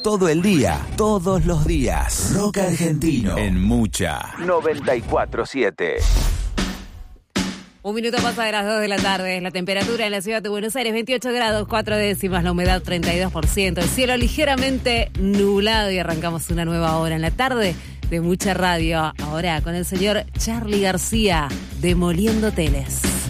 todo el día, todos los días. Rock argentino en Mucha 94.7. Un minuto pasa de las 2 de la tarde. La temperatura en la ciudad de Buenos Aires, 28 grados, 4 décimas. La humedad, 32%. El cielo ligeramente nublado y arrancamos una nueva hora en la tarde de Mucha Radio. Ahora con el señor Charly García, Demoliendo Hoteles.